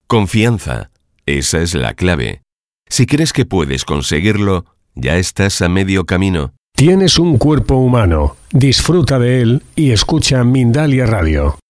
Confianza. Esa es la clave. Si crees que puedes conseguirlo, ya estás a medio camino. Tienes un cuerpo humano. Disfruta de él y escucha Mindalia Radio.